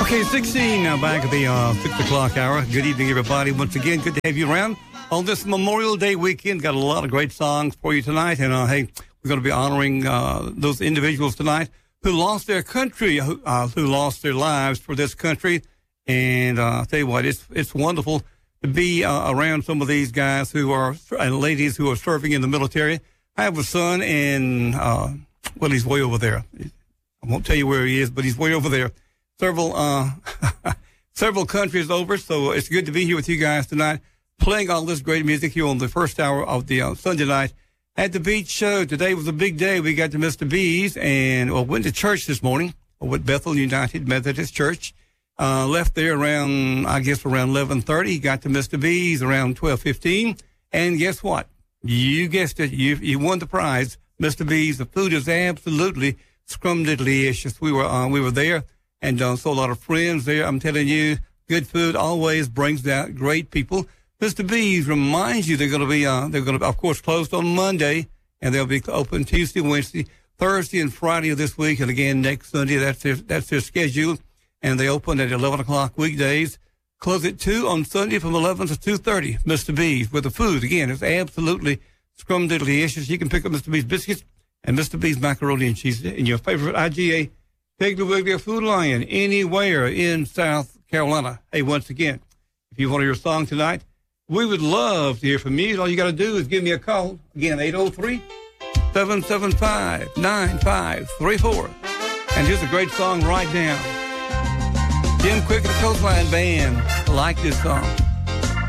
Okay, 16 now back at the 6 o'clock hour. Good evening, everybody. Once again, good to have you around on this Memorial Day weekend. Got a lot of great songs for you tonight. And, hey, we're going to be honoring those individuals tonight who lost their country, who lost their lives for this country. And I'll tell you what, it's wonderful to be around some of these guys who are, and ladies who are serving in the military. I have a son, and, well, he's way over there. I won't tell you where he is, but he's way over there. Several countries over, so it's good to be here with you guys tonight, playing all this great music here on the first hour of the Sunday night at the Beach Show. Today was a big day. We got to Mr. B's and went to church this morning with Bethel United Methodist Church. Left there around 11:30. Got to Mr. B's around 12:15. And guess what? You guessed it. You won the prize. Mr. B's. The food is absolutely scrumdiddly-licious. We were there. And so a lot of friends there. I'm telling you, good food always brings out great people. Mr. B's reminds you they're going to be, of course, closed on Monday, and they'll be open Tuesday, Wednesday, Thursday, and Friday of this week, and again next Sunday. That's their schedule, and they open at 11 o'clock weekdays. Close at 2 on Sunday from 11 to 2:30. Mr. B's with the food again. It's absolutely scrumdiddly-licious. You can pick up Mr. B's biscuits and Mr. B's macaroni and cheese in your favorite IGA Piggly Wiggly Food Lion anywhere in South Carolina. Hey, once again, if you want to hear a song tonight, we would love to hear from you. All you got to do is give me a call. Again, 803-775-9534. And here's a great song right now. Jim Quick and the Coastline Band. I like this song.